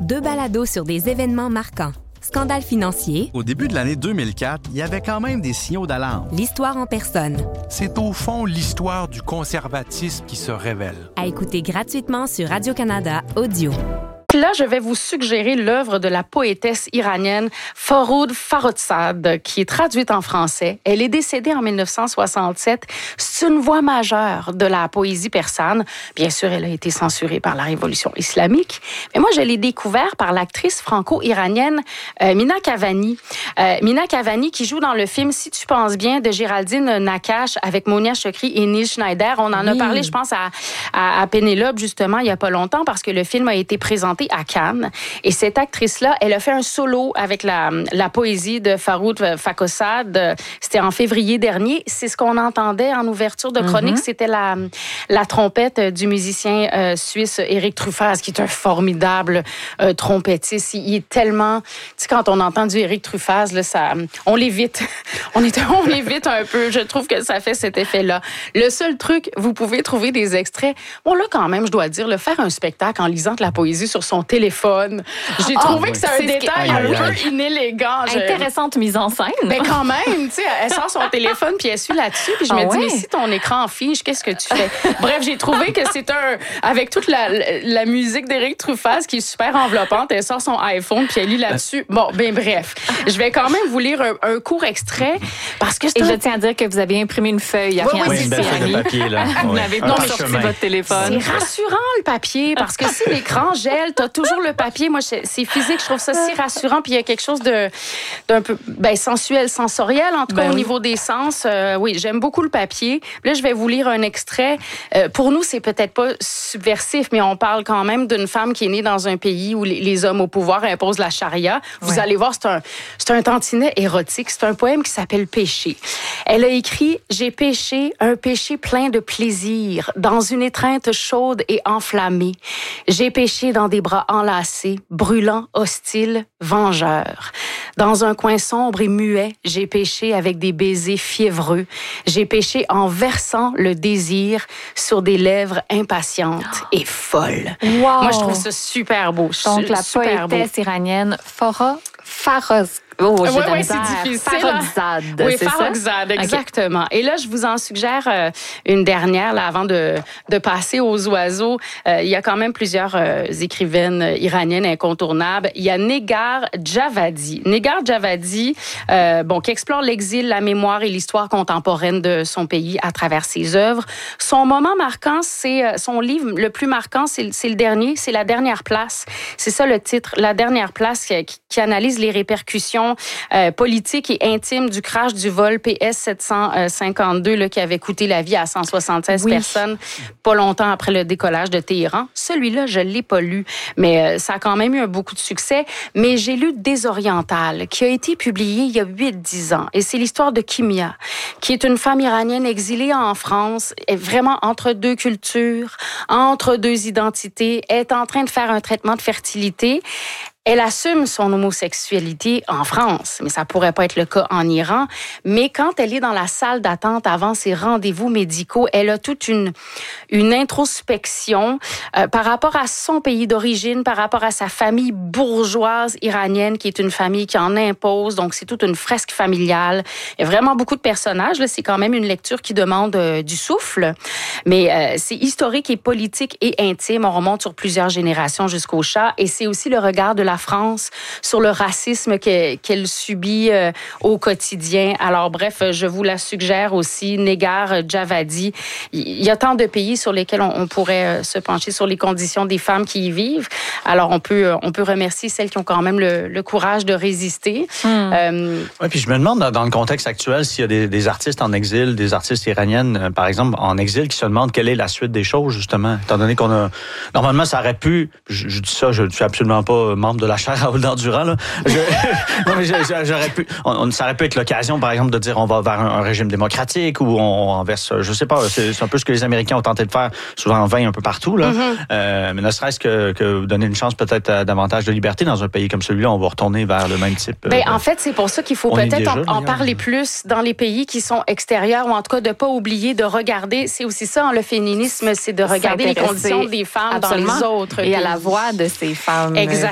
2 balados sur des événements marquants. Scandale financier. Au début de l'année 2004, il y avait quand même des signaux d'alarme. L'histoire en personne. C'est au fond l'histoire du conservatisme qui se révèle. À écouter gratuitement sur Radio-Canada Audio. Là, je vais vous suggérer l'œuvre de la poétesse iranienne Forough Farrokhzad, qui est traduite en français. Elle est décédée en 1967. C'est une voix majeure de la poésie persane. Bien sûr, elle a été censurée par la révolution islamique. Mais moi, je l'ai découvert par l'actrice franco-iranienne Mina Kavani. Mina Kavani, qui joue dans le film Si tu penses bien de Géraldine Nakache avec Monia Chokri et Neil Schneider. On en a parlé, je pense, à Pénélope, justement, il n'y a pas longtemps, parce que le film a été présenté à Cannes. Et cette actrice-là, elle a fait un solo avec la poésie de Forough Farrokhzad. C'était en février dernier. C'est ce qu'on entendait en ouverture de chronique. C'était la trompette du musicien suisse Éric Truffaz, qui est un formidable trompettiste. Il est tellement... Tu sais, quand on entend du Éric Truffaz, là, on l'évite. on l'évite un peu. Je trouve que ça fait cet effet-là. Le seul truc, vous pouvez trouver des extraits. Bon, là, quand même, je dois dire, faire un spectacle en lisant de la poésie sur son téléphone. J'ai trouvé que c'est un détail un peu inélégant. Intéressante mise en scène. Mais quand même, tu sais, elle sort son téléphone puis elle suit là-dessus. Puis je me dis, mais si ton écran fiche, qu'est-ce que tu fais? Bref, j'ai trouvé que c'est avec toute la musique d'Éric Truffaz qui est super enveloppante, elle sort son iPhone puis elle lit là-dessus. Bon, ben bref. Je vais quand même vous lire un court extrait parce que je tiens à dire que vous avez imprimé une feuille. Oui, une belle feuille de papier, là. Vous n'avez pas sorti votre téléphone. C'est rassurant, le papier, parce que si l'écran gèle, t'as toujours le papier. Moi, c'est physique, je trouve ça si rassurant. Puis il y a quelque chose d'un peu sensuel, sensoriel, en tout cas au niveau des sens. Oui, j'aime beaucoup le papier. Là, je vais vous lire un extrait. Pour nous, c'est peut-être pas subversif, mais on parle quand même d'une femme qui est née dans un pays où les hommes au pouvoir imposent la charia. Vous allez voir, c'est un tantinet érotique. C'est un poème qui s'appelle Péché. Elle a écrit « J'ai péché, un péché plein de plaisir, dans une étreinte chaude et enflammée. J'ai péché dans des bras enlacés, brûlants, hostiles, vengeurs. Dans un coin sombre et muet, j'ai péché avec des baisers fiévreux. J'ai péché en versant le désir sur des lèvres impatientes et folles. » Wow. Moi, je trouve ça super beau. Donc, la poétesse iranienne Forough Farrokhzad. Oui, c'est difficile. Farrokhzad, oui, c'est Farrokhzad, ça? exactement. Okay. Et là, je vous en suggère une dernière, là, avant de passer aux oiseaux. Il y a quand même plusieurs écrivaines iraniennes incontournables. Il y a Negar Javadi. Negar Javadi, qui explore l'exil, la mémoire et l'histoire contemporaine de son pays à travers ses œuvres. Son moment marquant, c'est son livre le plus marquant, c'est le dernier, c'est La dernière place. C'est ça le titre, La dernière place, qui analyse les répercussions politique et intime du crash du vol PS 752 là, qui avait coûté la vie à 176 personnes pas longtemps après le décollage de Téhéran. Celui-là, je ne l'ai pas lu, mais ça a quand même eu beaucoup de succès. Mais j'ai lu Désorientale, qui a été publié il y a 8-10 ans. Et c'est l'histoire de Kimia, qui est une femme iranienne exilée en France, est vraiment entre deux cultures, entre deux identités, est en train de faire un traitement de fertilité. Elle assume son homosexualité en France, mais ça pourrait pas être le cas en Iran. Mais quand elle est dans la salle d'attente avant ses rendez-vous médicaux, elle a toute une introspection par rapport à son pays d'origine, par rapport à sa famille bourgeoise iranienne, qui est une famille qui en impose. Donc, c'est toute une fresque familiale. Il y a vraiment beaucoup de personnages. Là, c'est quand même une lecture qui demande du souffle. Mais c'est historique et politique et intime. On remonte sur plusieurs générations jusqu'au Shah. Et c'est aussi le regard de la France sur le racisme qu'elle subit au quotidien. Alors bref, je vous la suggère aussi, Negar Javadi. Il y a tant de pays sur lesquels on pourrait se pencher sur les conditions des femmes qui y vivent. Alors on peut remercier celles qui ont quand même le courage de résister. Oui, puis je me demande dans le contexte actuel s'il y a des artistes en exil, des artistes iraniennes par exemple en exil qui se demandent quelle est la suite des choses justement, étant donné qu'on a normalement ça aurait pu, je dis ça, je ne suis absolument pas membre de la chaire à Haut-Endurant, là. Non, mais j'aurais pu. Ça aurait pu être l'occasion, par exemple, de dire on va vers un régime démocratique ou on verse. Je sais pas. C'est un peu ce que les Américains ont tenté de faire, souvent en vain un peu partout, là. Mais ne serait-ce que donner une chance peut-être à davantage de liberté dans un pays comme celui-là, on va retourner vers le même type. En fait, c'est pour ça qu'il faut peut-être en parler plus dans les pays qui sont extérieurs, ou en tout cas de pas oublier de regarder. C'est aussi ça, le féminisme, c'est de regarder les conditions des femmes dans les autres et pays. à la voix de ces femmes. Exactement.